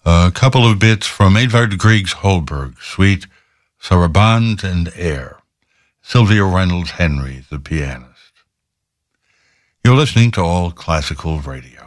A couple of bits from Edvard Grieg's Holberg, Suite Sarabande and Air. Sylvia Reynolds Henry, the pianist. You're listening to All Classical Radio.